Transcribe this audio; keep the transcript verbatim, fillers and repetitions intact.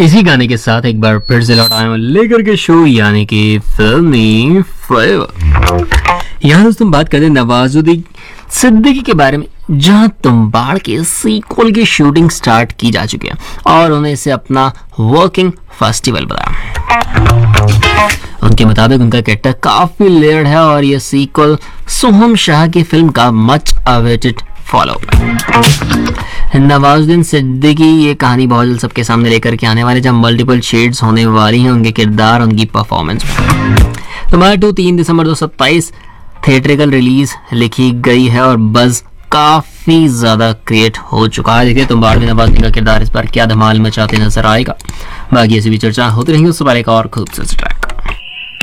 इसी गाने के साथ एक बार फिर से लौट आए हूं लेकर के शो यानी कि फिल्मी फ्लेवर। यहाँ दोस्तों बात करते हैं नवाजुद्दीन सिद्दीकी के बारे में, जहां तुम्बाड़ के सीक्वल की शूटिंग स्टार्ट की जा चुकी है और उन्हें इसे अपना वर्किंग फेस्टिवल बताया। उनके मुताबिक उनका कैरेक्टर काफी लेयर्ड है और यह सीक्वल सोहम शाह की फिल्म का much awaited follow. Nawazuddin Siddiqui ये कहानी बहुत जल्द सबके सामने लेकर के आने वाले, जब मल्टीपल शेड्स होने वाली हैं उनके किरदार, उनकी परफॉर्मेंस। तुम्बाड़ टू तीन दिसंबर दो हजार सत्ताईस थिएट्रिकल रिलीज लिखी गई है और बज काफी ज्यादा क्रिएट हो चुका है। देखिए तुम्बाड़ में नवाजुद्दीन का किरदार इस बार क्या धमाल मचाते नजर आएगा। बाकी ऐसी भी चर्चा होती रहेंगी। उससे पहले एक और खूबसूरत ट्रैक